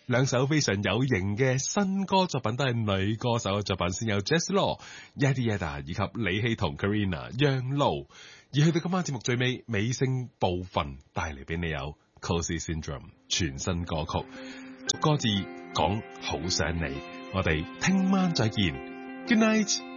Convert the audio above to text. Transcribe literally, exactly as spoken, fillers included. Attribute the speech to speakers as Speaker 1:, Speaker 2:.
Speaker 1: 兩首非常有型嘅新歌作品，都係女歌手嘅作品，先有 Jessie Law、Yadi Yada 以及李希同 Karina 讓路。而去到今晚節目最尾尾聲部分，帶嚟俾你有 Cozy Syndrome 全新歌曲，歌字講好想你。我哋聽晚再見 ，Good night。